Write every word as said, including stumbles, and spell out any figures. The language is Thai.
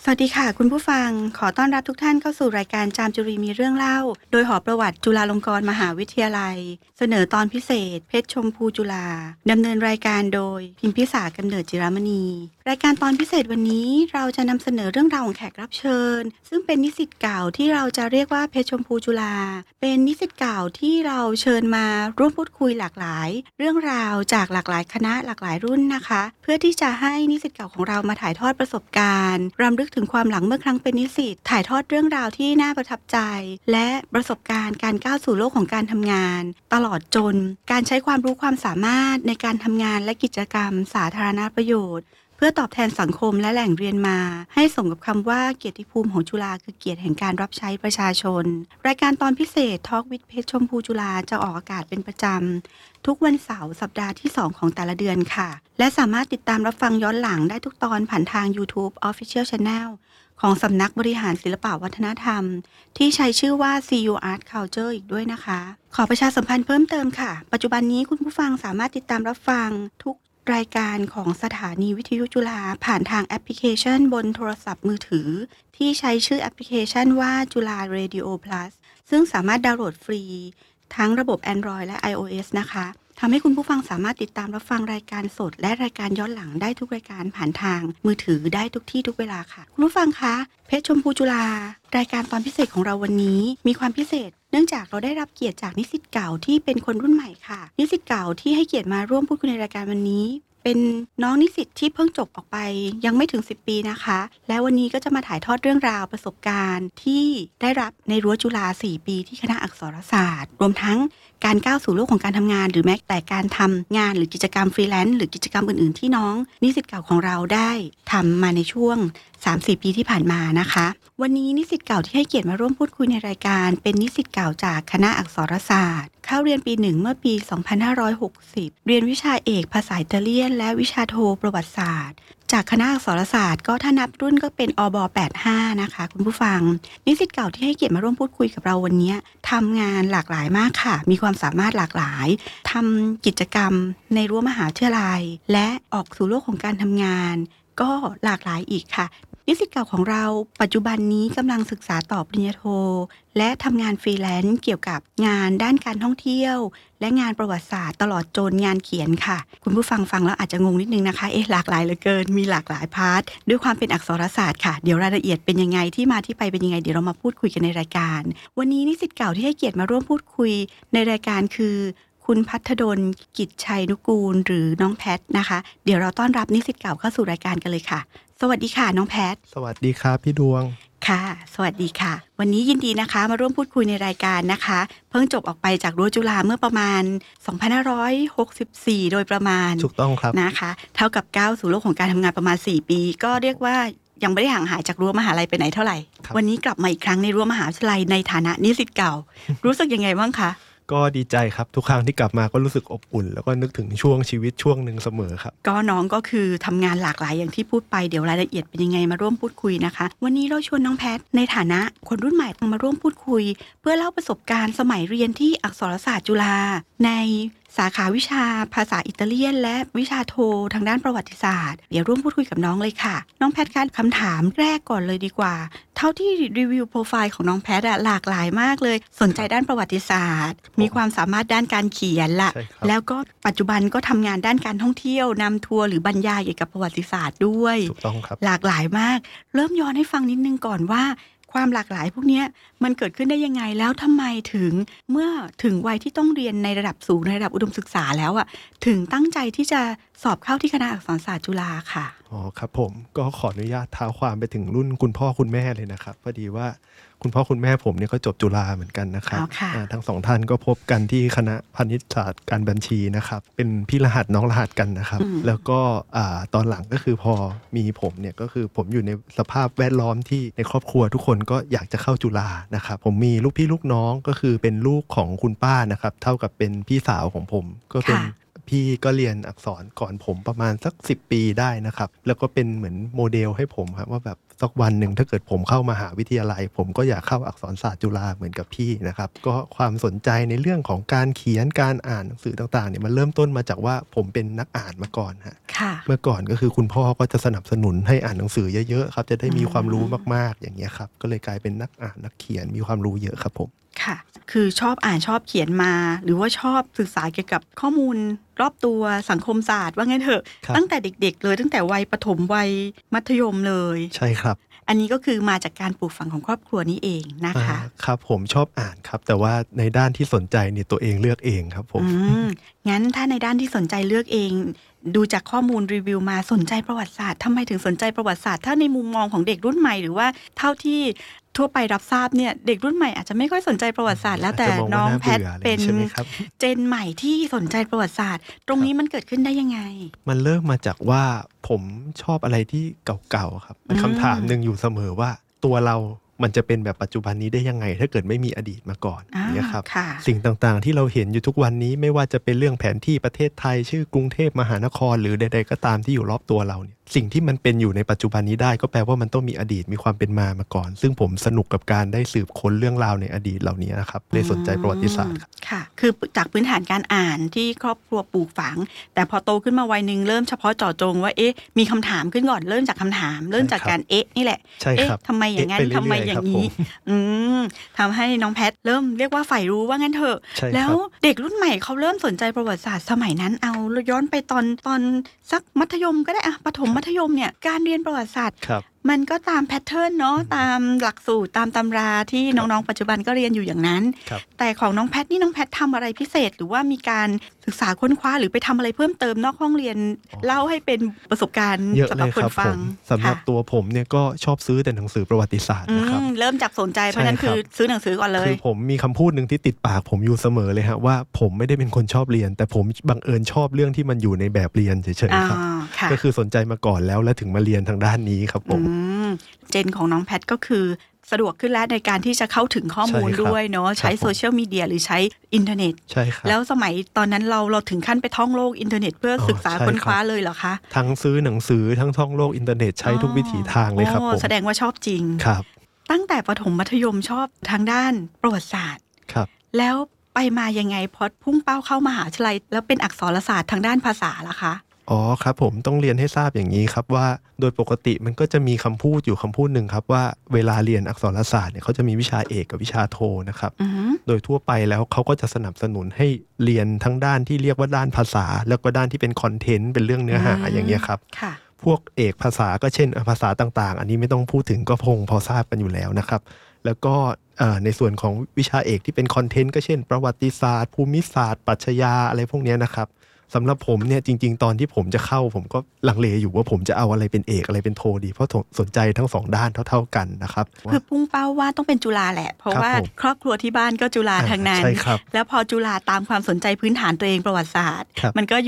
สวัสดีค่ะคุณผู้ฟังขอต้อนรับทุกท่านเข้าสู่รายการจามจุรีมีเรื่องเล่าโดยหอประวัติจุฬาลงกรณ์มหาวิทยาลัยเสนอตอนพิเศษเพชรชมพูจุฬาดำเนินรายการโดยพิมพิสารกำเนิดจิรมณีรายการตอนพิเศษวันนี้เราจะนำเสนอเรื่องราวของแขกรับเชิญซึ่งเป็นนิสิตเก่าที่เราจะเรียกว่าเพชรชมพูจุฬาเป็นนิสิตเก่าที่เราเชิญมาร่วมพูดคุยหลากหลายเรื่องราวจากหลากหลายคณะหลากหลายรุ่นนะคะเพื่อที่จะให้นิสิตเก่าของเรามาถ่ายทอดประสบการณ์รำลึกถึงความหลังเมื่อครั้งเป็นนิสิตถ่ายทอดเรื่องราวที่น่าประทับใจและประสบการณ์การก้าวสู่โลกของการทำงานตลอดจนการใช้ความรู้ความสามารถในการทำงานและกิจกรรมสาธารณประโยชน์เพื่อตอบแทนสังคมและแหล่งเรียนมาให้สมกับคำว่าเกียรติภูมิของจุฬาคือเกียรติแห่งการรับใช้ประชาชนรายการตอนพิเศษ Talk with เพชรชมพูจุฬาจะออกอากาศเป็นประจำทุกวันเสาร์สัปดาห์ที่สองของแต่ละเดือนค่ะและสามารถติดตามรับฟังย้อนหลังได้ทุกตอนผ่านทาง YouTube Official Channel ของสำนักบริหารศิลปวัฒนธรรมที่ใช้ชื่อว่า ซี ยู Art Culture อีกด้วยนะคะขอประชาสัมพันธ์เพิ่มเติมค่ะปัจจุบันนี้คุณผู้ฟังสามารถติดตามรับฟังทุกรายการของสถานีวิทยุจุฬาผ่านทางแอปพลิเคชันบนโทรศัพท์มือถือที่ใช้ชื่อแอปพลิเคชันว่าจุฬา Radio Plus ซึ่งสามารถดาวน์โหลดฟรีทั้งระบบ Android และ iOS นะคะทำให้คุณผู้ฟังสามารถติดตามรับฟังรายการสดและรายการย้อนหลังได้ทุกรายการผ่านทางมือถือได้ทุกที่ทุกเวลาค่ะคุณผู้ฟังคะเพชรชมพูจุฬารายการตอนพิเศษของเราวันนี้มีความพิเศษเนื่องจากเราได้รับเกียรติจากนิสิตเก่าที่เป็นคนรุ่นใหม่ค่ะนิสิตเก่าที่ให้เกียรติมาร่วมพูดคุยในรายการวันนี้เป็นน้องนิสิตที่เพิ่งจบออกไปยังไม่ถึงสิบปีนะคะและวันนี้ก็จะมาถ่ายทอดเรื่องราวประสบการณ์ที่ได้รับในรั้วจุฬาสี่ปีที่คณะอักษรศาสตร์รวมทั้งการก้าวสู่โลกของการทำงานหรือแม้แต่การทำงานหรือกิจกรรมฟรีแลนซ์หรือกิจกรรมอื่นๆที่น้องนิสิตเก่าของเราได้ทำมาในช่วง สามถึงสี่ ปีที่ผ่านมานะคะวันนี้นิสิตเก่าที่ให้เกียรติมาร่วมพูดคุยในรายการเป็นนิสิตเก่าจากคณะอักษรศาสตร์เข้าเรียนปีหนึ่งเมื่อปีสองพันห้าร้อยหกสิบเรียนวิชาเอกภาษาอิตาเลียนและวิชาโทประวัติศาสตร์จากคณะอักษรศาสตร์ก็ถ้านับรุ่นก็เป็นอบ แปดสิบห้านะคะคุณผู้ฟังนิสิตเก่าที่ให้เกียรติมาร่วมพูดคุยกับเราวันนี้ทำงานหลากหลายมากค่ะมีความสามารถหลากหลายทำกิจกรรมในรั้วมหาวิทยาลัยและออกสู่โลกของการทำงานก็หลากหลายอีกค่ะนิสิตเก่าของเราปัจจุบันนี้กำลังศึกษาต่อปริญญาโทและทำงานฟรีแลนซ์เกี่ยวกับงานด้านการท่องเที่ยวและงานประวัติศาสตร์ตลอดจนงานเขียนค่ะคุณผู้ฟังฟังแล้วอาจจะงงนิดนึงนะคะเอ๊ะหลากหลายเหลือเกินมีหลากหลายพาร์ทด้วยความเป็นอักษรศาสตร์ค่ะเดี๋ยวรายละเอียดเป็นยังไงที่มาที่ไปเป็นยังไงเดี๋ยวเรามาพูดคุยกันในรายการวันนี้นิสิตเก่าที่ให้เกียรติมาร่วมพูดคุยในรายการคือคุณภัทรดลกิจชัยนุกูลหรือน้องแพทนะคะเดี๋ยวเราต้อนรับนิสิตเก่าเข้าสู่รายการกันเลยค่ะสวัสดีค่ะน้องแพทสวัสดีครับพี่ดวงค่ะสวัสดีค่ะวันนี้ยินดีนะคะมาร่วมพูดคุยในรายการนะคะเพิ่งจบออกไปจากรั้วจุฬาเมื่อประมาณสองพันห้าร้อยหกสิบสี่โดยประมาณถูกต้องครับนะคะเท่ากับก้าวสู่โลกของการทำงานประมาณสี่ปีก็เรียกว่ายังไม่ได้ห่างหายจากรั้วมหาลัยไปไหนเท่าไหร่วันนี้กลับมาอีกครั้งในรั้วมหาวิทยาลัยในฐานะนิสิตเก่า รู้สึกยังไงบ้างคะก็ดีใจครับทุกครั้งที่กลับมาก็รู้สึกอบอุ่นแล้วก็นึกถึงช่วงชีวิตช่วงหนึ่งเสมอครับก็น้องก็คือทำงานหลากหลายอย่างที่พูดไปเดี๋ยวรายละเอียดเป็นยังไงมาร่วมพูดคุยนะคะวันนี้เราชวนน้องแพทในฐานะคนรุ่นใหม่มาร่วมพูดคุยเพื่อเล่าประสบการณ์สมัยเรียนที่อักษรศาสตร์จุฬาในสาขาวิชาภาษาอิตาเลียนและวิชาโททางด้านประวัติศาสตร์เดี๋ยวร่วมพูดคุยกับน้องเลยค่ะน้องแพทคะคำถามแรกก่อนเลยดีกว่าเท่าที่รีวิวโปรไฟล์ของน้องแพทอะหลากหลายมากเลยสนใจด้านประวัติศาสตร์มีความสามารถด้านการเขียนละแล้วก็ปัจจุบันก็ทำงานด้านการท่องเที่ยวนำทัวร์หรือบรรยายเกี่ยวกับประวัติศาสตร์ด้วยถูกต้องครับหลากหลายมากเริ่มย้อนให้ฟังนิดนึงก่อนว่าความหลากหลายพวกนี้มันเกิดขึ้นได้ยังไงแล้วทำไมถึงเมื่อถึงวัยที่ต้องเรียนในระดับสูงในระดับอุดมศึกษาแล้วอ่ะถึงตั้งใจที่จะสอบเข้าที่คณะอักษรศาสตร์จุฬาค่ะอ๋อครับผมก็ขออนุญาตท้าวความไปถึงรุ่นคุณพ่อคุณแม่เลยนะครับพอดีว่าคุณพ่อคุณแม่ผมเนี่ยก็จบจุฬาเหมือนกันนะครับทั้งสองท่านก็พบกันที่คณะพาณิชยศาสตร์การบัญชีนะครับเป็นพี่รหัสน้องรหัสกันนะครับแล้วก็ตอนหลังก็คือพอมีผมเนี่ยก็คือผมอยู่ในสภาพแวดล้อมที่ในครอบครัวทุกคนก็อยากจะเข้าจุฬานะครับผมมีลูกพี่ลูกน้องก็คือเป็นลูกของคุณป้านะครับเท่ากับเป็นพี่สาวของผมก็เป็นพี่ก็เรียนอักษรก่อนผมประมาณสักสิบปีได้นะครับแล้วก็เป็นเหมือนโมเดลให้ผมครับว่าแบบสักวันหนึ่งถ้าเกิดผมเข้ามหาวิทยาลัยผมก็อยากเข้าอักษรศาสตร์จุฬาเหมือนกับพี่นะครับก็ความสนใจในเรื่องของการเขียนการอ่านหนังสือต่างๆเนี่ยมันเริ่มต้นมาจากว่าผมเป็นนักอ่านมาก่อนฮะเมื่อก่อนก็คือคุณพ่อก็จะสนับสนุนให้อ่านหนังสือเยอะๆครับจะได้มีความรู้มากๆอย่างเงี้ยครับก็เลยกลายเป็นนักอ่านนักเขียนมีความรู้เยอะครับผมค่ะคือชอบอ่านชอบเขียนมาหรือว่าชอบศึกษาเกี่ยวกับข้อมูลรอบตัวสังคมศาสตร์ว่างั้นเถอะตั้งแต่เด็กๆเลยตั้งแต่วัยประถมวัยมัธยมเลยใช่ครับอันนี้ก็คือมาจากการปลูกฝังของครอบครัวนี้เองนะคะครับผมชอบอ่านครับแต่ว่าในด้านที่สนใจเนี่ยตัวเองเลือกเองครับผมงั้นถ้าในด้านที่สนใจเลือกเองดูจากข้อมูลรีวิวมาสนใจประวัติศาสตร์ทำไมถึงสนใจประวัติศาสตร์ถ้าในมุมมองของเด็กรุ่นใหม่หรือว่าเท่าที่ทั่วไปรับทราบเนี่ยเด็กรุ่นใหม่อาจจะไม่ค่อยสนใจประวัติศาสตร์แล้วแต่น้องแพทเป็นเจนใหม่ที่สนใจประวัติศาสตร์ตรงนี้มันเกิดขึ้นได้ยังไงมันเริ่มมาจากว่าผมชอบอะไรที่เก่าๆครับเป็นคำถามหนึ่งอยู่เสมอว่าตัวเรามันจะเป็นแบบปัจจุบันนี้ได้ยังไงถ้าเกิดไม่มีอดีตมาก่อนนี่ครับสิ่งต่างๆที่เราเห็นอยู่ทุกวันนี้ไม่ว่าจะเป็นเรื่องแผนที่ประเทศไทยชื่อกรุงเทพมหานครหรือใดๆก็ตามที่อยู่รอบตัวเราเนี่ยสิ่งที่มันเป็นอยู่ในปัจจุบันนี้ได้ก็แปลว่ามันต้องมีอดีตมีความเป็นมามาก่อนซึ่งผมสนุกกับการได้สืบค้นเรื่องราวในอดีตเหล่านี้นะครับเลยสนใจประวัติศาสตร์ค่ะคือจากพื้นฐานการอ่านที่ครอบครัวปลูกฝังแต่พอโตขึ้นมาวัยนึงเริ่มเฉพาะเจาะจงว่าเอ๊ะมีคำถามขึ้นก่อนเริ่มจากคำถามเริ่มจากการเอ๊ะนี่แหละเอ๊ะทำไมอย่างนั้นทำไมอย่างนี้อืมทำให้น้องแพทเริ่มเรียกว่าใฝ่รู้ว่างั้นเถอะแล้วเด็กรุ่นใหม่เขาเริ่มสนใจประวัติศาสตร์สมัยนั้นเอาย้อนไปตอนตอนสักมัธยมก็ได้อะประถมมัธยมเนี่ยการเรียนประวัติศาสตร์มันก็ตามแพทเทิร์นเนาะตามหลักสูตรตามตำราที่น้องๆปัจจุบันก็เรียนอยู่อย่างนั้นแต่ของน้องแพทนี่น้องแพททำอะไรพิเศษหรือว่ามีการศึกษาค้นคว้าหรือไปทำอะไรเพิ่มเติมนอกห้องเรียนเล่าให้เป็นประสบการณ์สำหรับคนฟังสำหรับตัวผมเนี่ยก็ชอบซื้อแต่หนังสือประวัติศาสตร์นะครับเริ่มจากสนใจเพราะนั้นคือซื้อหนังสือก่อนเลยคือผมมีคำพูดหนึ่งที่ติดปากผมอยู่เสมอเลยฮะว่าผมไม่ได้เป็นคนชอบเรียนแต่ผมบังเอิญชอบเรื่องที่มันอยู่ในแบบเรียนเฉยๆครับก็คือสนใจมาก่อนแล้วแล้วถึงมาเรียนทางด้านนี้ครับผมเจนของน้องแพทก็คือสะดวกขึ้นแล้วในการที่จะเข้าถึงข้อมูลด้วยเนาะใช้โซเชียลมีเดียหรือใช้อินเทอร์เน็ตใช่ครับแล้วสมัยตอนนั้นเราเราถึงขั้นไปท่องโลกอินเทอร์เน็ตเพื่อศึกษาค้นคว้าเลยเหรอคะทั้งซื้อหนังสือทั้งท่องโลกอินเทอร์เน็ตใช้ทุกวิถีทางเลยครับผมแสดงว่าชอบจริงครับตั้งแต่ประถมมัธยมชอบทางด้านประวัติศาสตร์ครับแล้วไปมายังไงพอพุ่งเป้าเข้ามหาวิทยาลัยแล้วเป็นอักษรศาสตร์ทางด้านภาษาล่ะคะอ๋อครับผมต้องเรียนให้ทราบอย่างนี้ครับว่าโดยปกติมันก็จะมีคำพูดอยู่คำพูดหนึ่งครับว่าเวลาเรียนอักษรศาสตร์เนี่ยเขาจะมีวิชาเอกกับวิชาโทนะครับ uh-huh. โดยทั่วไปแล้วเขาก็จะสนับสนุนให้เรียนทั้งด้านที่เรียกว่าด้านภาษาแล้วก็ด้านที่เป็นคอนเทนต์เป็นเรื่องเนื้อหา uh-huh. อย่างเงี้ยครับพวกเอกภาษาก็เช่นภาษาต่างๆอันนี้ไม่ต้องพูดถึงก็พงพอทราบกันอยู่แล้วนะครับแล้วก็ในส่วนของวิชาเอกที่เป็นคอนเทนต์ก็เช่นประวัติศาสตร์ภูมิศาสตร์ปรัชญาอะไรพวกนี้นะครับสำหรับผมเนี่ยจริงๆตอนที่ผมจะเข้าผมก็ลังเลอยู่ว่าผมจะเอาอะไรเป็นเอกอะไรเป็นโทดีเพราะสนใจทั้งสองด้านเท่าๆกันนะครับคือพุ่งเป้าว่าต้องเป็นจุฬาแหละเพราะว่าครอบครัวที่บ้านก็จุฬาทั้งนั้นแล้วพอจุฬาตามความสนใจพื้นฐานตัวเองประวัติศาสตร์มันก็